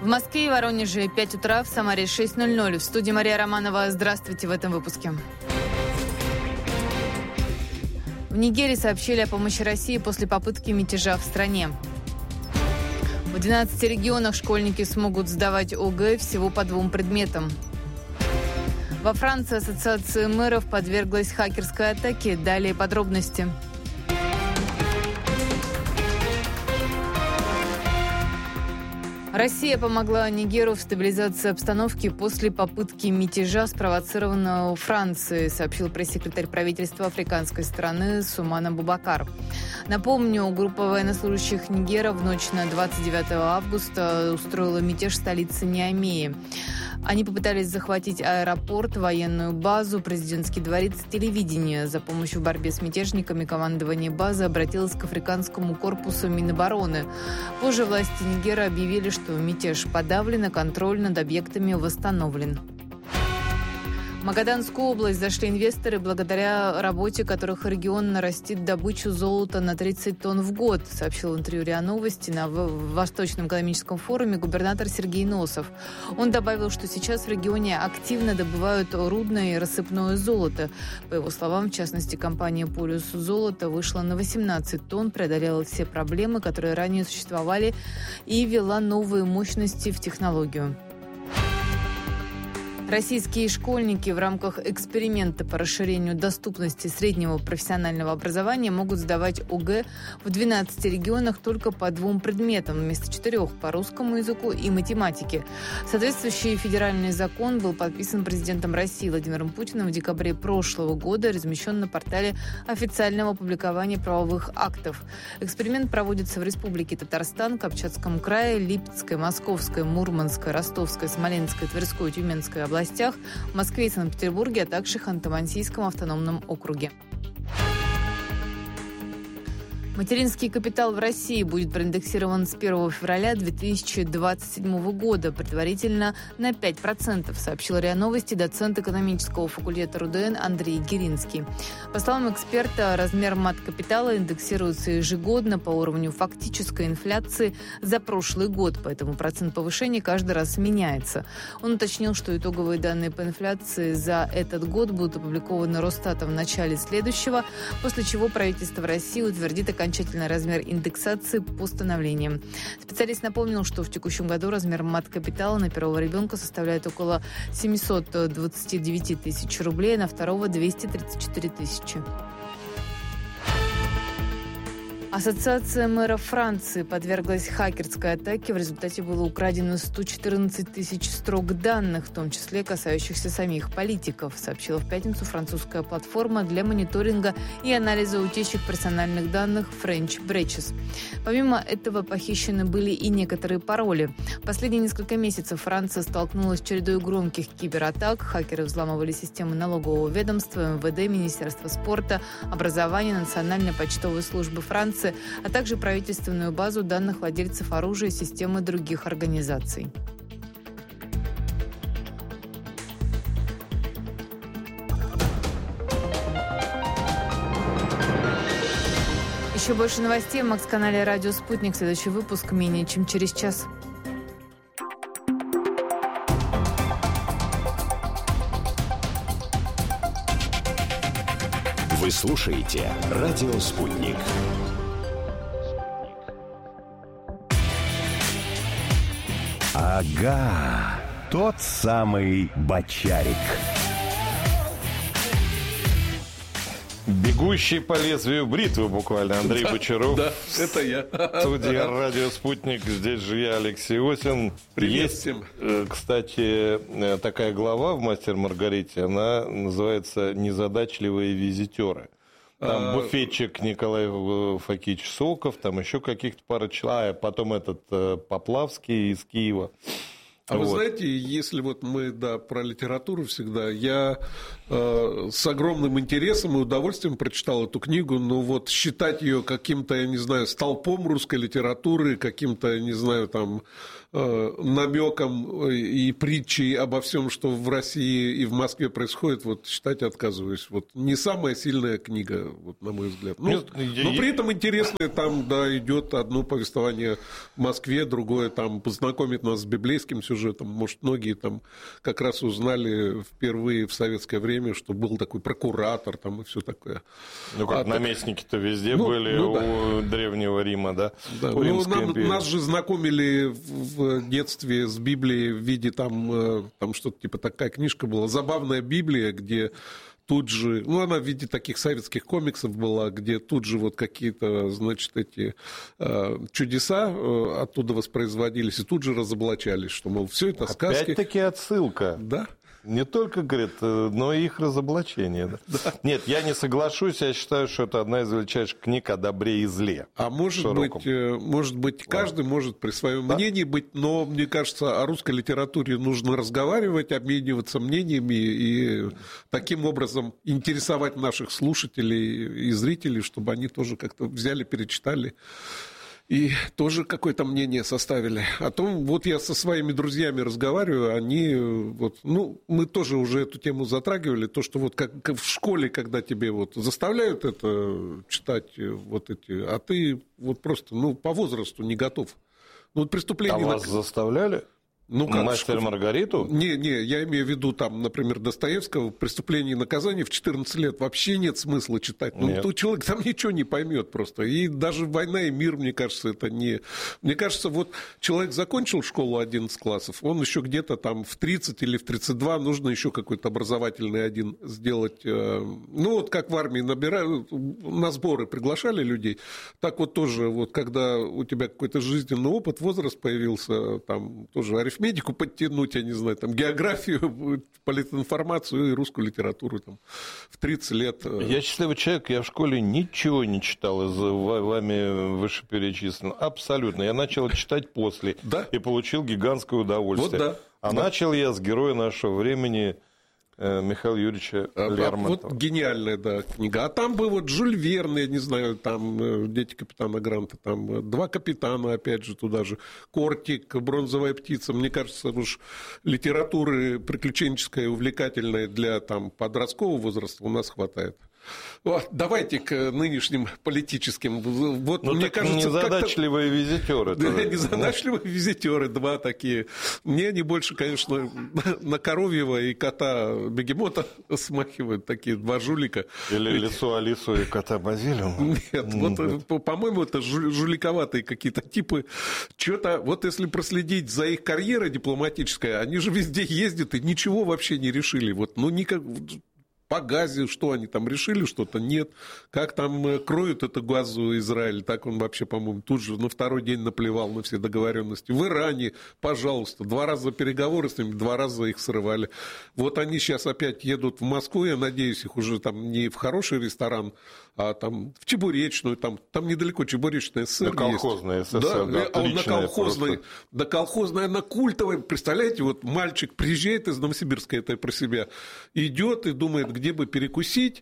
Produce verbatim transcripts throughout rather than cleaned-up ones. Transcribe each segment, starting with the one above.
В Москве и Воронеже пять утра, в Самаре шесть ноль ноль. В студии Мария Романова. Здравствуйте в этом выпуске. В Нигерии сообщили о помощи России после попытки мятежа в стране. В двенадцати регионах школьники смогут сдавать ОГЭ всего по двум предметам. Во Франции ассоциация мэров подверглась хакерской атаке. Далее подробности. Россия помогла Нигеру в стабилизации обстановки после попытки мятежа, спровоцированного Францией, сообщил пресс-секретарь правительства африканской страны Сумана Бубакар. Напомню, группа военнослужащих Нигера в ночь на двадцать девятого августа устроила мятеж в столице Ниамеи. Они попытались захватить аэропорт, военную базу, президентский дворец и телевидение. За помощью в борьбе с мятежниками командование базы обратилось к африканскому корпусу Минобороны. Позже власти Нигера объявили, что мятеж подавлен, а контроль над объектами восстановлен. В Магаданскую область зашли инвесторы, благодаря работе которых регион нарастит добычу золота на тридцать тонн в год, сообщил в интервью РИА Новости на Восточном экономическом форуме губернатор Сергей Носов. Он добавил, что сейчас в регионе активно добывают рудное и рассыпное золото. По его словам, в частности, компания «Полюс Золото» вышла на восемнадцать тонн, преодолела все проблемы, которые ранее существовали, и ввела новые мощности в технологию. Российские школьники в рамках эксперимента по расширению доступности среднего профессионального образования могут сдавать ОГЭ в двенадцати регионах только по двум предметам вместо четырех – по русскому языку и математике. Соответствующий федеральный закон был подписан президентом России Владимиром Путиным в декабре прошлого года, размещен на портале официального публикования правовых актов. Эксперимент проводится в Республике Татарстан, Камчатском крае, Липецкой, Московской, Мурманской, Ростовской, Смоленской, Тверской, Тюменской областях, областях, в Москве и Санкт-Петербурге, а также Ханты-Мансийском автономном округе. Материнский капитал в России будет проиндексирован с первого февраля две тысячи двадцать седьмого года, предварительно на пять процентов, сообщил РИА Новости доцент экономического факультета РУДН Андрей Гиринский. По словам эксперта, размер мат-капитала индексируется ежегодно по уровню фактической инфляции за прошлый год, поэтому процент повышения каждый раз меняется. Он уточнил, что итоговые данные по инфляции за этот год будут опубликованы Росстатом в начале следующего, после чего правительство России утвердит окончательный окончательный размер индексации постановлением. Специалист напомнил, что в текущем году размер мат-капитала на первого ребенка составляет около семьсот двадцать девять тысяч рублей, а на второго – двести тридцать четыре тысячи. Ассоциация мэров Франции подверглась хакерской атаке. В результате было украдено сто четырнадцать тысяч строк данных, в том числе касающихся самих политиков, сообщила в пятницу французская платформа для мониторинга и анализа утечек персональных данных French Breaches. Помимо этого, похищены были и некоторые пароли. В последние несколько месяцев Франция столкнулась с чередой громких кибератак. Хакеры взламывали системы налогового ведомства, эм вэ дэ, Министерства спорта, образования, Национальной почтовой службы Франции, а также правительственную базу данных владельцев оружия и системы других организаций. Еще больше новостей в Макс-канале «Радио Спутник». Следующий выпуск менее чем через час. Вы слушаете «Радио Спутник». Ага, тот самый Бочарик. Бегущий по лезвию бритвы буквально Андрей да, Бочаров. Да, это я. Студия «Радио Спутник». Здесь же я, Алексей Осин. Привет Есть, всем. кстати, такая глава в «Мастер Маргарите». Она называется «Незадачливые визитеры». Там а... буфетчик Николай Факич Солков, там еще каких-то пара человек. А потом этот Поплавский из Киева. А вот. Вы знаете, если вот мы, да, про литературу всегда, я э, с огромным интересом и удовольствием прочитал эту книгу, но вот считать ее каким-то, я не знаю, столпом русской литературы, каким-то, я не знаю, там, э, намеком и притчей обо всем, что в России и в Москве происходит, вот считать отказываюсь. Вот не самая сильная книга, вот, на мой взгляд. Ну, Нет, но я... при этом интересное, там, да, идет одно повествование в Москве, другое там познакомит нас с библейским сюжетом. Может, многие там как раз узнали впервые в советское время, что был такой прокуратор там и все такое. Ну, как а наместники-то везде ну, были ну, у да. Древнего Рима, да? Да. У Ну, нам, империи. нас же знакомили в детстве с Библией в виде там, там что-то типа такая книжка была «Забавная Библия», где тут же, ну, она в виде таких советских комиксов была, где тут же вот какие-то, значит, эти э, чудеса э, оттуда воспроизводились и тут же разоблачались, что, мол, все это сказки. Опять-таки отсылка. Да. Не только, говорит, но и их разоблачение. Да? Да. Нет, я не соглашусь, я считаю, что это одна из величайших книг о добре и зле. А может быть, может быть, каждый Ладно. может при своем да? мнении быть, но, мне кажется, о русской литературе нужно разговаривать, обмениваться мнениями и таким образом интересовать наших слушателей и зрителей, чтобы они тоже как-то взяли, перечитали. И тоже какое-то мнение составили. О том, вот я со своими друзьями разговариваю, они, вот, ну, мы тоже уже эту тему затрагивали, то, что вот как в школе, когда тебе вот заставляют это читать, вот эти, а ты вот просто, ну, по возрасту не готов. Ну, вот преступление... А вас заставляли? Ну, как, «Мастер и Маргариту»? Не, не, я имею в виду, там, например, Достоевского «Преступление и наказание» в четырнадцать лет вообще нет смысла читать. Ну, тут человек там ничего не поймет просто. И даже «Война и мир», мне кажется, это не... Мне кажется, вот человек закончил школу одиннадцать классов, он еще где-то там в тридцать или в тридцать два нужно еще какой-то образовательный один сделать. Ну, вот как в армии набирают, на сборы приглашали людей, так вот тоже, вот когда у тебя какой-то жизненный опыт, возраст появился, там тоже арифметика, медику подтянуть, я не знаю, там, географию, политинформацию и русскую литературу там, в тридцать лет. Я счастливый человек, я в школе ничего не читал из вами вышеперечисленного. Абсолютно. Я начал читать после да? и получил гигантское удовольствие. Вот да. А да. начал я с героя нашего времени Михаила Юрьевича а, Лермонтова. Вот гениальная, да, книга. А там бы вот Жюль Верн, я не знаю, там «Дети капитана Гранта», там «Два капитана», опять же, туда же, «Кортик», «Бронзовая птица». Мне кажется, уж литературы приключенческая и увлекательная для там, подросткового возраста у нас хватает. Вот, давайте к нынешним политическим. Вот, ну, мне кажется, незадачливые визитеры. Да, незадачливые визитеры, два такие. Мне они больше, конечно, на Коровьева и кота Бегемота смахивают, такие два жулика. Или Лису Алису и кота Базилио. Нет, вот, по-моему, это жуликоватые какие-то типы. Что-то, вот если проследить за их карьерой дипломатической, они же везде ездят и ничего вообще не решили. Вот, ну, никак... По газе, что они там решили, что-то нет. Как там кроют эту газу Израиль, так он вообще, по-моему, тут же на второй день наплевал на все договоренности. В Иране, пожалуйста, два раза переговоры с ними, два раза их срывали. Вот они сейчас опять едут в Москву, я надеюсь, их уже там не в хороший ресторан, а там в Чебуречную, там, там недалеко Чебуречная СССР есть. Колхозная СССР, да, да, а на колхозной, просто. Да колхозная, она культовая. Представляете, вот мальчик приезжает из Новосибирска, это про себя, идет и думает, где бы перекусить.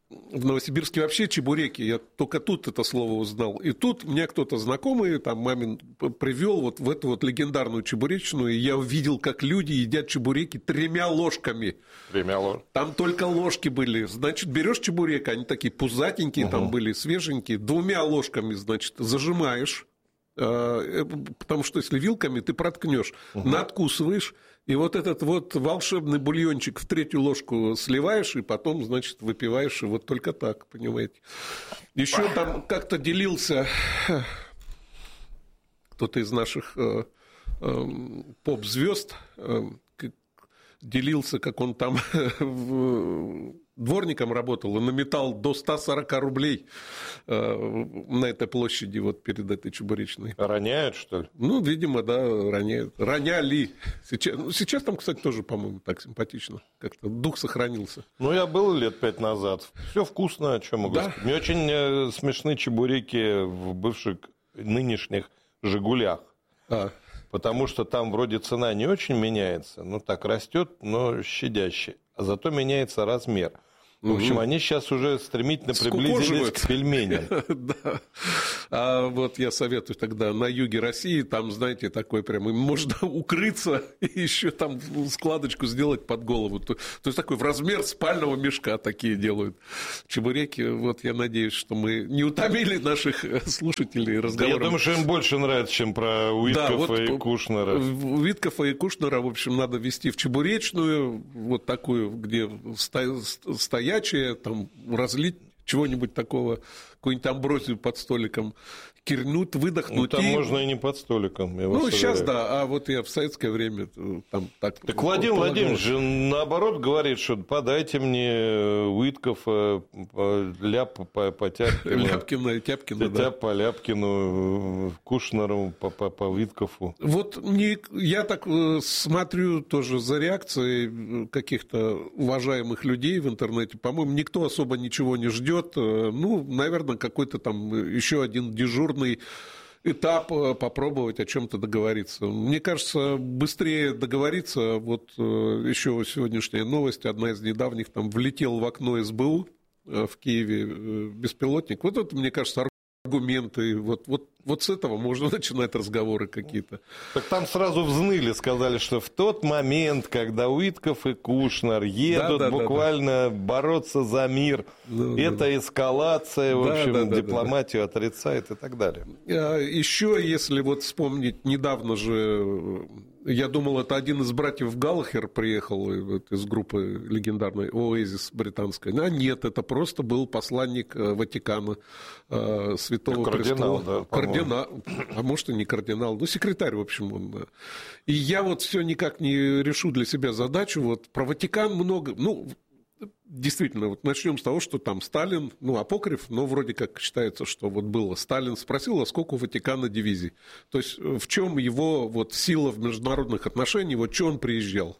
В Новосибирске вообще чебуреки, я только тут это слово узнал. И тут меня кто-то знакомый, там мамин, привел вот в эту вот легендарную чебуречную, и я увидел, как люди едят чебуреки тремя ложками. Тремя ложками. Там только ложки были. Значит, берешь чебурек, они такие пузатенькие, угу. там были свеженькие, двумя ложками, значит, зажимаешь. Потому что если вилками ты проткнешь, угу. надкусываешь, и вот этот вот волшебный бульончик в третью ложку сливаешь, и потом, значит, выпиваешь, и вот только так, понимаете. Еще там как-то делился кто-то из наших э, э, поп-звезд, э, делился, как он там дворником работал и наметал до ста сорока рублей э, на этой площади, вот перед этой чебуречной. Роняют, что ли? Ну, видимо, да, роняют. Роняли. Сейчас, ну, сейчас там, кстати, тоже, по-моему, так симпатично. Как-то дух сохранился. Ну, я был лет пять назад. Все вкусно, о чем могу да. сказать. Мне очень э, смешны чебуреки в бывших нынешних «Жигулях». А. потому что там вроде цена не очень меняется, ну так растет, но щадяще, а зато меняется размер. В общем, они сейчас уже стремительно приблизились к пельменям. Да. А вот я советую тогда на юге России, там, знаете, такой прям, им можно укрыться и еще там складочку сделать под голову. То, то есть такой в размер спального мешка такие делают чебуреки. Вот я надеюсь, что мы не утомили наших слушателей разговором. Да, я думаю, что им больше нравится, чем про Уиткофа да, вот и Кушнера. Уиткофа и Кушнера, в общем, надо везти в чебуречную, вот такую, где стоят там разлить чего-нибудь такого, какую-нибудь амброзию под столиком, кирнуть, выдохнуть. Ну, там и... можно и не под столиком. Я ну, сейчас да, а вот я в советское время там так... Так Владимир Владимирович же наоборот говорит, что подайте мне Уиткофа, Ляп по, по Тяпкину. Ляпкина и Тяпкина, да. Тяп по Ляпкину, Кушнеру по, по, по Уиткофу. Вот не, я так смотрю тоже за реакцией каких-то уважаемых людей в интернете. По-моему, никто особо ничего не ждет. Ну, наверное, какой-то там еще один дежурный этап попробовать о чем-то договориться. Мне кажется, быстрее договориться. Вот еще сегодняшняя новость, одна из недавних, там влетел в окно СБУ в Киеве беспилотник. Вот это, мне кажется, аргументы. Вот, вот, вот с этого можно начинать разговоры какие-то. Так там сразу взныли, сказали, что в тот момент, когда Уиткоф и Кушнер едут да, да, буквально да, да. бороться за мир, да, это да, эскалация, в общем, да, да, дипломатию да, да. отрицает и так далее. Еще, если вот вспомнить, недавно же, я думал, это один из братьев Галлахер приехал из группы легендарной Оазис британской. А нет, это просто был посланник Ватикана, Святого Кардинал, Престола. Да, кардинал, а может и не кардинал, ну секретарь, в общем, он. Да. И я вот все никак не решу для себя задачу. Вот про Ватикан много, ну действительно, вот начнем с того, что там Сталин, ну апокриф, но вроде как считается, что вот было. Сталин спросил, а сколько у Ватикана дивизий? То есть в чем его вот сила в международных отношениях, вот что он приезжал?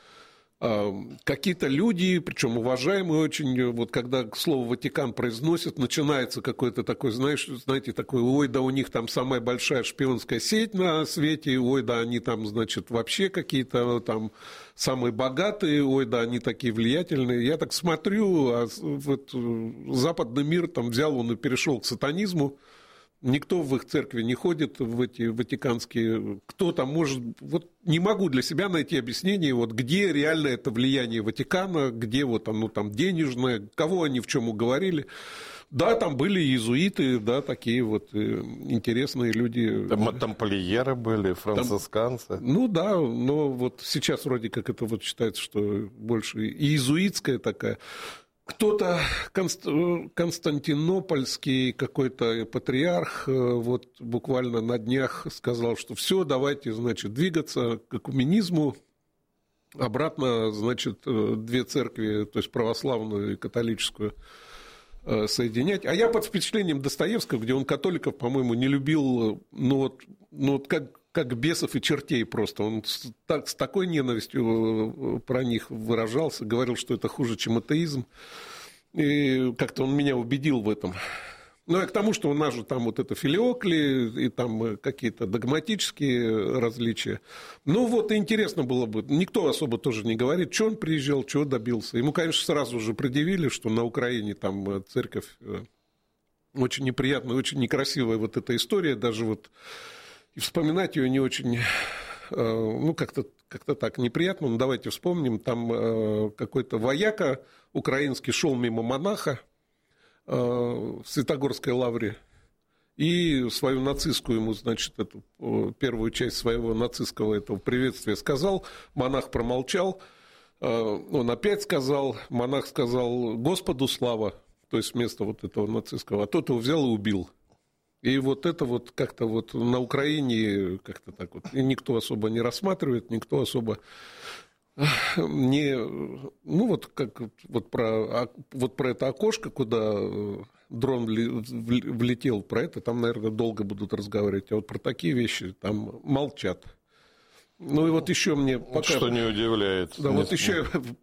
Какие-то люди, причем уважаемые очень, вот когда слово Ватикан произносят, начинается какой-то такой, знаешь, знаете, такой, ой, да у них там самая большая шпионская сеть на свете, ой, да они там, значит, вообще какие-то там самые богатые, ой, да они такие влиятельные. Я так смотрю, а вот западный мир там взял, он и перешел к сатанизму. Никто в их церкви не ходит, в эти ватиканские. Кто там может... Вот не могу для себя найти объяснение, вот где реально это влияние Ватикана, где вот оно там денежное, кого они в чем уговорили. Да, там были иезуиты, да, такие вот интересные люди. Там тамплиеры были, францисканцы. Там, ну да, но вот сейчас вроде как это вот считается, что больше иезуитская такая... Кто-то константинопольский какой-то патриарх вот буквально на днях сказал, что все, давайте, значит, двигаться к экуменизму. Обратно, значит, две церкви, то есть православную и католическую, соединять. А я под впечатлением Достоевского, где он католиков, по-моему, не любил, ну вот, ну вот как... как бесов и чертей просто. Он с, так, с такой ненавистью про них выражался, говорил, что это хуже, чем атеизм. И как-то он меня убедил в этом. Ну, и к тому, что у нас же там вот это филиокли, и там какие-то догматические различия. Ну, вот интересно было бы. Никто особо тоже не говорит, что он приезжал, чего добился. Ему, конечно, сразу же предъявили, что на Украине там церковь очень неприятная, очень некрасивая вот эта история. Даже вот и вспоминать ее не очень, ну, как-то, как-то так неприятно. Но давайте вспомним. Там какой-то вояка украинский шел мимо монаха в Святогорской лавре и свою нацистскую ему, значит, эту первую часть своего нацистского этого приветствия сказал. Монах промолчал. Он опять сказал. Монах сказал «Господу слава», то есть вместо вот этого нацистского. А тот его взял и убил. И вот это вот как-то вот на Украине как-то так вот никто особо не рассматривает, никто особо не... Ну, вот как вот про, вот про это окошко, куда дрон влетел, про это там, наверное, долго будут разговаривать. А вот про такие вещи там молчат. Ну и вот еще мне пока... Что не удивляет. Да, вот еще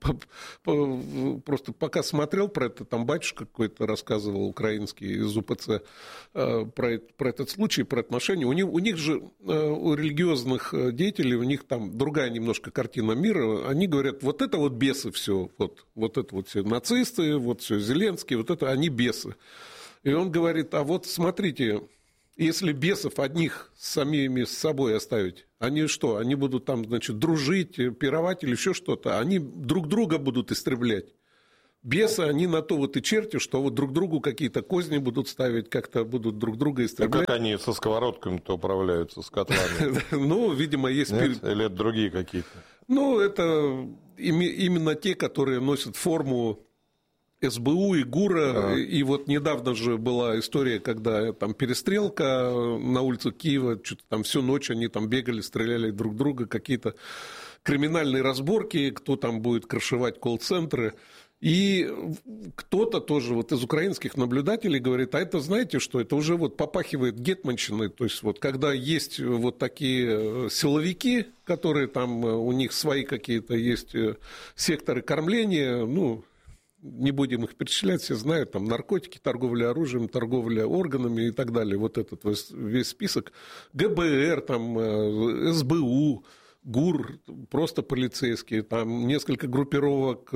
просто пока смотрел про это, там батюшка какой-то рассказывал, украинский, из УПЦ, про, про этот случай, про отношения. У них, у них же, у религиозных деятелей, у них там другая немножко картина мира. Они говорят, вот это вот бесы все, вот, вот это вот все нацисты, вот все Зеленский, вот это они бесы. И он говорит, а вот смотрите... Если бесов одних самими с собой оставить, они что? Они будут там, значит, дружить, пировать или еще что-то. Они друг друга будут истреблять. Бесы, они на то вот и черти, что вот друг другу какие-то козни будут ставить, как-то будут друг друга истреблять. А как они со сковородками-то управляются, с котлами? Ну, видимо, есть... Или это другие какие-то? Ну, это именно те, которые носят форму эс бэ у и ГУРа, а. И вот недавно же была история, когда там перестрелка на улице Киева, что-то там всю ночь они там бегали, стреляли друг друга, какие-то криминальные разборки, кто там будет крышевать колл-центры. И кто-то тоже вот из украинских наблюдателей говорит, а это знаете что, это уже вот попахивает гетманщиной, то есть вот когда есть вот такие силовики, которые там, у них свои какие-то есть секторы кормления, ну... Не будем их перечислять, все знают, там наркотики, торговля оружием, торговля органами и так далее. Вот этот весь список. гэ бэ эр, там, эс бэ у, ГУР, просто полицейские, там несколько группировок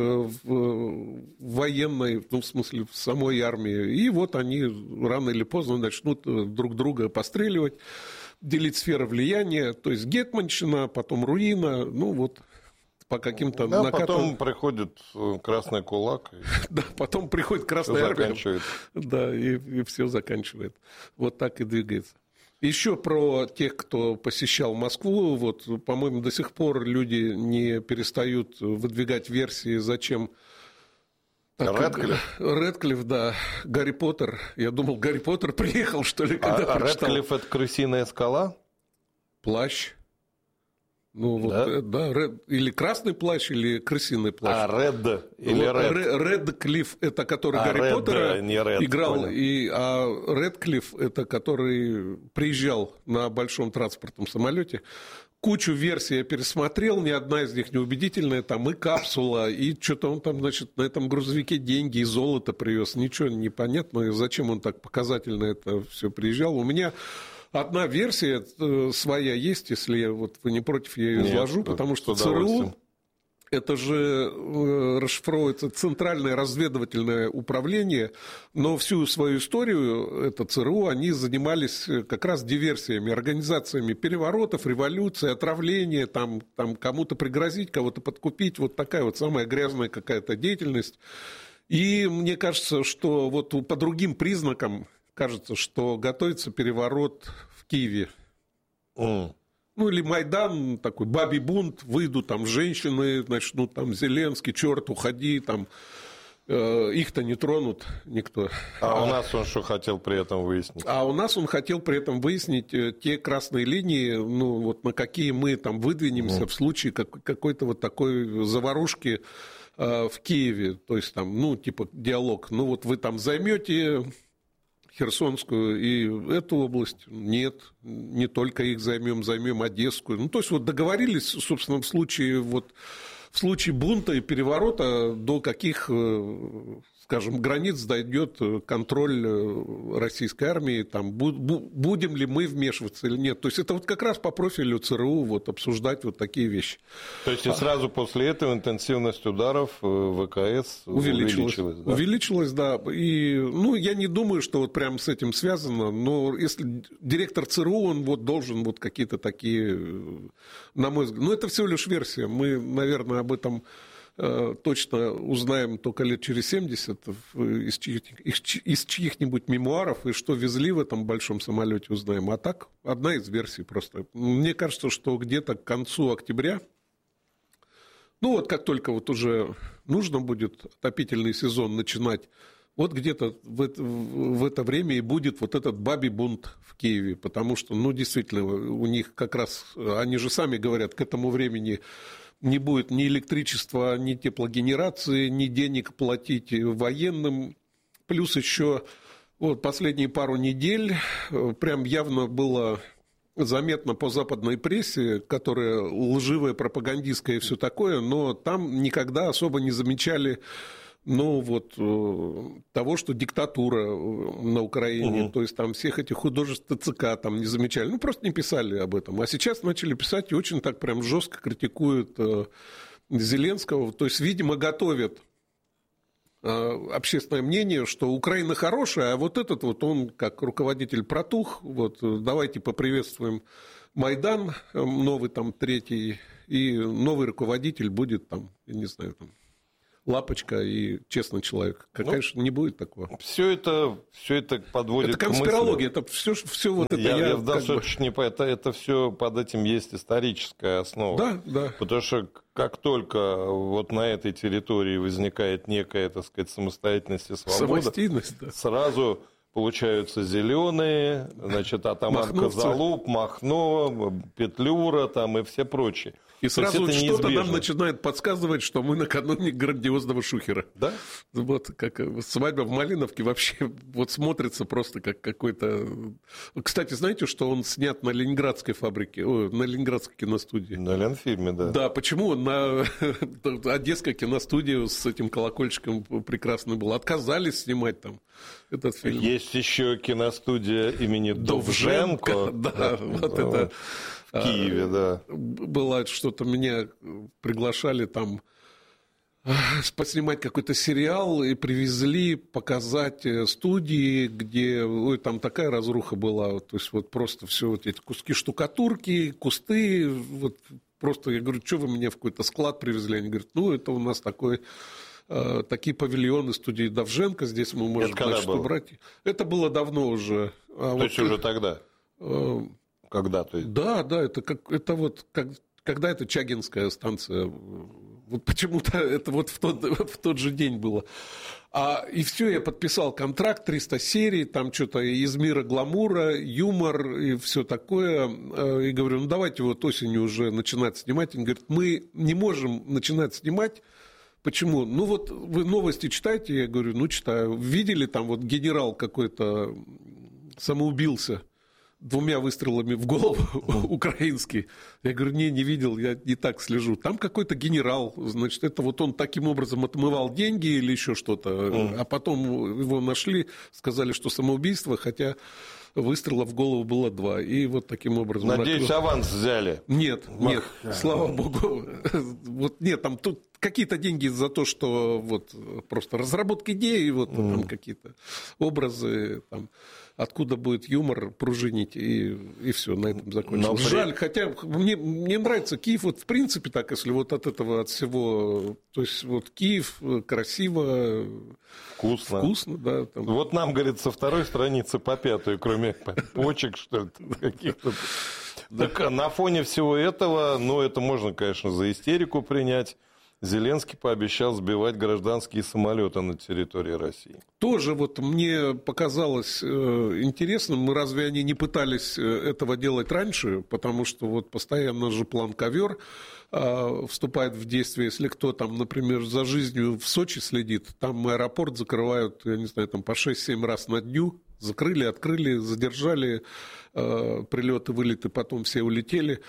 в военной, ну, в смысле, в самой армии. И вот они рано или поздно начнут друг друга постреливать, делить сферы влияния. То есть гетманщина, потом руина, ну вот... По каким-то да, накатам... потом приходит красный кулак. И... да, потом приходит красная армия. Да, и, и все заканчивает. Вот так и двигается. Еще про тех, кто посещал Москву. Вот, по-моему, до сих пор люди не перестают выдвигать версии, зачем... Рэдклифф? Рэдклифф, да. Гарри Поттер. Я думал, Гарри Поттер приехал, что ли, когда а прочитал. Рэдклифф – это крысиная скала? Плащ. Ну, вот, да? Да, ред, или красный плащ, или крысиный плащ. А, Ред или вот, Ред? Рэдклифф – это который а, Гарри Ред, Поттера не Ред, играл, и, а Рэдклифф – это который приезжал на большом транспортном самолете. Кучу версий я пересмотрел, ни одна из них не убедительная. Там и капсула, и что-то он там, значит, на этом грузовике деньги и золото привез. Ничего не понятно, зачем он так показательно это все приезжал. У меня... Одна версия своя есть, если вот вы не против, я ее изложу, потому что ЦРУ, это же расшифровывается Центральное разведывательное управление, но всю свою историю, это ЦРУ, они занимались как раз диверсиями, организациями переворотов, революций, отравления, там, там кому-то пригрозить, кого-то подкупить, вот такая вот самая грязная какая-то деятельность. И мне кажется, что вот по другим признакам кажется, что готовится переворот в Киеве. Mm. Ну, или Майдан, такой бабий бунт, выйдут там женщины, начнут там Зеленский, черт, уходи, там, э, их-то не тронут никто. А, а у нас он что хотел при этом выяснить? А у нас он хотел при этом выяснить те красные линии, ну, вот на какие мы там выдвинемся mm. в случае как, какой-то вот такой заварушки э, в Киеве. То есть там, ну, типа диалог, ну, вот вы там займете... Херсонскую и эту область. Нет, не только их займем, займем Одесскую. Ну, то есть, вот договорились, собственно, в случае, вот, в случае бунта и переворота, до каких, скажем, границ дойдет контроль российской армии, там, будем ли мы вмешиваться или нет. То есть, это вот как раз по профилю ЦРУ вот, обсуждать вот такие вещи. То есть, и сразу после этого интенсивность ударов ВКС увеличилась? Увеличилась, да? Увеличилась, да. И, ну, я не думаю, что вот прям с этим связано, но если директор ЦРУ, он вот должен вот какие-то такие, на мой взгляд, ну, это всего лишь версия. Мы, наверное, об этом... точно узнаем только лет через семьдесят из, чьих, из чьих-нибудь мемуаров, и что везли в этом большом самолете, узнаем. А так, одна из версий просто. Мне кажется, что где-то к концу октября, ну вот как только вот уже нужно будет отопительный сезон начинать, вот где-то в это, в это время и будет вот этот бабий бунт в Киеве, потому что, ну, действительно, у них как раз, они же сами говорят, к этому времени не будет ни электричества, ни теплогенерации, ни денег платить военным. Плюс еще вот последние пару недель прям явно было заметно по западной прессе, которая лживая, пропагандистская и все такое, но там никогда особо не замечали, ну, вот, того, что диктатура на Украине, угу. то есть там всех этих художеств ТЦК там не замечали, ну, просто не писали об этом. А сейчас начали писать и очень так прям жестко критикуют Зеленского, то есть, видимо, готовят общественное мнение, что Украина хорошая, а вот этот вот он как руководитель протух, вот давайте поприветствуем Майдан, новый там третий, и новый руководитель будет там, я не знаю, там, лапочка и честный человек. Конечно, ну, не будет такого. Все это, все это подводит это конспирология, к мысли. Это все, все вот это я, я, я в данном случае не это, это все под этим есть историческая основа. Да, да. Потому что как только вот на этой территории возникает некая, так сказать, самостоятельность и свобода, да. сразу получаются зеленые, значит, атаман Козалуп, Махно, Петлюра там и все прочие. И сразу что-то нам начинает подсказывать, что мы накануне грандиозного шухера. Да? Вот как свадьба в Малиновке вообще вот смотрится просто как какой-то... Кстати, знаете, что он снят на Ленинградской фабрике, о, на Ленинградской киностудии? На Ленфильме, да. Да, почему на Одесской киностудии с этим колокольчиком прекрасно было. Отказались снимать там этот фильм. Есть еще киностудия имени Довженко. Довженко, да, да, вот да. это... В Киеве, да. Было что-то, меня приглашали там поснимать какой-то сериал и привезли показать студии, где ой, там такая разруха была, то есть вот просто все вот эти куски штукатурки, кусты, вот просто я говорю, что вы меня в какой-то склад привезли? Они говорят, ну это у нас такой... Такие павильоны студии Довженко, здесь мы можем значит, убрать. Это было давно уже. А то вот есть уже тогда? Когда? То есть... Да, да, это, как, это вот как, когда это Чагинская станция. Вот почему-то это вот в тот, в тот же день было. А, и все, я подписал контракт, триста серий, там что-то из мира гламура, юмор и все такое. И говорю, ну давайте вот осенью уже начинать снимать. Он говорит, мы не можем начинать снимать. Почему? Ну вот вы новости читаете? Я говорю, ну читаю. Видели там вот генерал какой-то самоубился двумя выстрелами в голову украинский. Я говорю, не, не видел, я не так слежу. Там какой-то генерал, значит, это вот он таким образом отмывал деньги или еще что-то, mm. а потом его нашли, сказали, что самоубийство, хотя выстрелов в голову было два. И вот таким образом... Надеюсь, накрыл... аванс взяли? Нет, нет, Мах... слава богу. Вот нет, там тут какие-то деньги за то, что вот просто разработка идеи, вот mm. там какие-то образы, там... Откуда будет юмор пружинить, и, и все, на этом закончилось. Но... Жаль, хотя мне, мне нравится Киев, вот в принципе так, если вот от этого, от всего, то есть вот Киев красиво, вкусно, вкусно да, там. Вот нам, говорит, со второй страницы по пятую, кроме почек, что ли, каких-то. Так на фоне всего этого, ну, это можно, конечно, за истерику принять. Зеленский пообещал сбивать гражданские самолеты на территории России. Тоже вот мне показалось э, интересным, мы разве они не пытались этого делать раньше, потому что вот постоянно же план «Ковер» э, вступает в действие, если кто там, например, за жизнью в Сочи следит, там аэропорт закрывают, я не знаю, там по шесть-семь раз на дню, закрыли, открыли, задержали э, прилеты, вылеты, потом все улетели.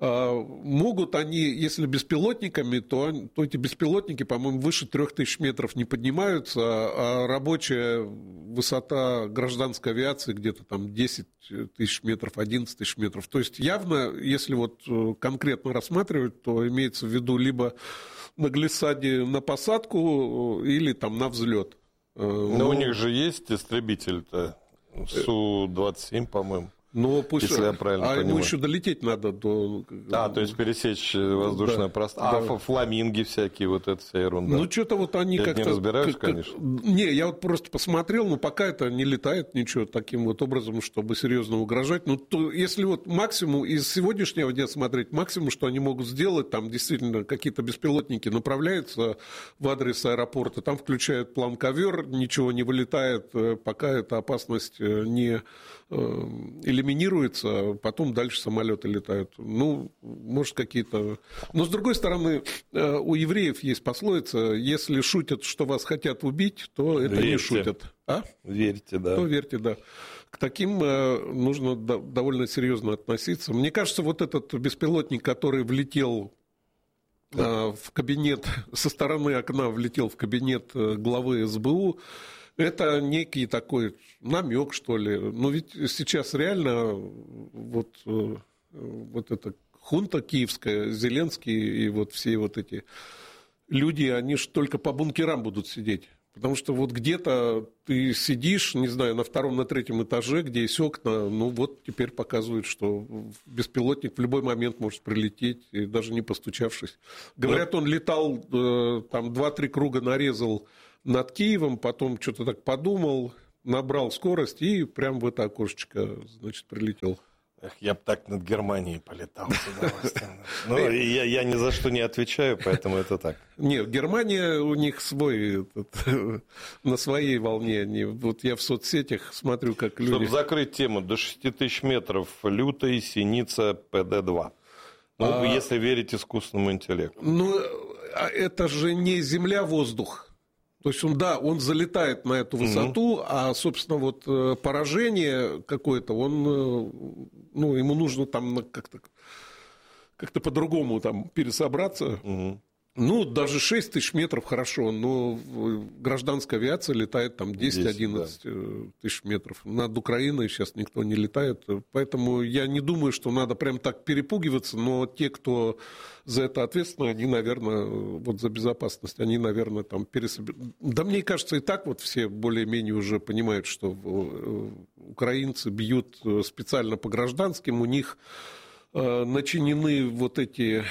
Могут они, если беспилотниками, то, то эти беспилотники, по-моему, выше трех тысяч метров не поднимаются, а рабочая высота гражданской авиации где-то там десять тысяч метров, одиннадцать тысяч метров. То есть явно, если вот конкретно рассматривать, то имеется в виду либо на глиссаде на посадку или там на взлет. Но, Но у них же есть истребитель-то Су двадцать семь, по-моему. Но пусть, если я правильно а понимаю. Ему еще долететь надо до... А, то есть пересечь воздушное да, пространство. Да. А фламинги всякие, вот эта вся ерунда. Ну, что-то вот они я как-то... не разбираюсь, как, конечно. Не, я вот просто посмотрел, но пока это не летает ничего таким вот образом, чтобы серьезно угрожать. Ну, то, если вот максимум из сегодняшнего дня смотреть, максимум, что они могут сделать, там действительно какие-то беспилотники направляются в адрес аэропорта, там включают план «Ковер», ничего не вылетает, пока эта опасность не элиминируется, потом дальше самолеты летают. Ну, может, какие-то... Но, с другой стороны, у евреев есть пословица, если шутят, что вас хотят убить, то это Верьте. Не шутят. А? Верьте, да. То верьте, да. К таким э, нужно до, довольно серьезно относиться. Мне кажется, вот этот беспилотник, который влетел э, в кабинет, со стороны окна влетел в кабинет главы эс бэ у, это некий такой намек, что ли. Но ведь сейчас реально вот, э, вот эта хунта киевская, Зеленский и вот все вот эти люди, они же только по бункерам будут сидеть. Потому что вот где-то ты сидишь, не знаю, на втором, на третьем этаже, где есть окна, ну вот теперь показывают, что беспилотник в любой момент может прилететь, и даже не постучавшись. Говорят, он летал, там два-три круга нарезал над Киевом, потом что-то так подумал, набрал скорость и прям в это окошечко, значит, прилетел. Эх, я бы так над Германией полетал с удовольствием. Ну, я, я ни за что не отвечаю, поэтому это так. Нет, Германия у них свой, этот, на своей волне. Они, вот я в соцсетях смотрю, как люди... Чтобы закрыть тему, до шести тысяч метров лютой синица пэ дэ два. Ну, а... если верить искусственному интеллекту. Ну, это же не земля-воздух. То есть он, да, он залетает на эту высоту, угу. а, собственно, вот поражение какое-то, он, ну, ему нужно там как-то, как-то по-другому там пересобраться. Угу. Ну, даже шесть тысяч метров хорошо, но гражданская авиация летает там десять-одиннадцать да. тысяч метров. Над Украиной сейчас никто не летает, поэтому я не думаю, что надо прям так перепугиваться, но те, кто за это ответственны, они, наверное, вот за безопасность, они, наверное, там пересобирают. Да мне кажется, и так вот все более-менее уже понимают, что украинцы бьют специально по гражданским, у них начинены вот эти...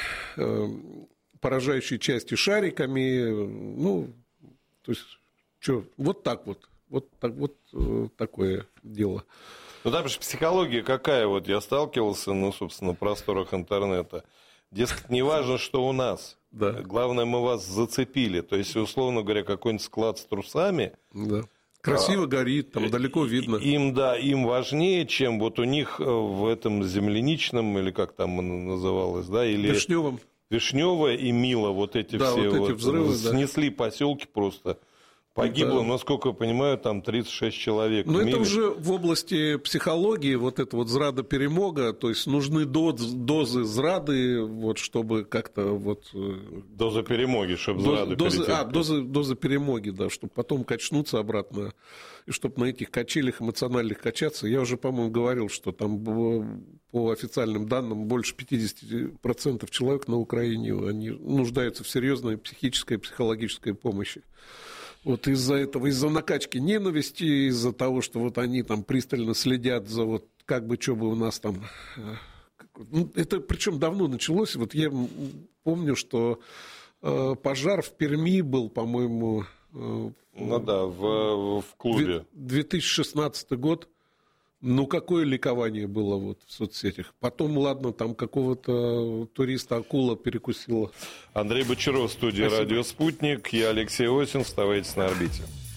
поражающие части шариками, ну, то есть, что, вот так вот, вот, так, вот э, такое дело. Ну, там же психология какая, вот я сталкивался, ну, собственно, на просторах интернета, дескать, не важно, что у нас, да. Главное, мы вас зацепили, то есть, условно говоря, какой-нибудь склад с трусами, да. Красиво а, горит, там далеко видно. Им, да, им важнее, чем вот у них в этом земляничном, или как там оно называлось, да, или... Вишневом. Вишневая и Мила, вот эти да, все вот вот эти взрывы, снесли да. поселки просто. Погибло, да. насколько я понимаю, там тридцать шесть человек. Но это уже в области психологии, вот это вот зрада перемога, то есть нужны доз, дозы зрады, вот, чтобы как-то вот... Доза перемоги, чтобы зраду дозы, А, дозы, дозы перемоги, да, чтобы потом качнуться обратно, и чтобы на этих качелях эмоциональных качаться. Я уже, по-моему, говорил, что там по официальным данным больше пятьдесят процентов человек на Украине, они нуждаются в серьезной психической и психологической помощи. Вот из-за этого, из-за накачки ненависти, из-за того, что вот они там пристально следят за вот как бы, что бы у нас там... Ну, это причем давно началось. Вот я помню, что э, пожар в Перми был, по-моему... Э, ну да, в, в клубе. две тысячи шестнадцатый год. Ну, какое ликование было вот в соцсетях. Потом, ладно, там какого-то туриста акула перекусила. Андрей Бочаров, студия «Радио Спутник». Я Алексей Осин. Оставайтесь на орбите.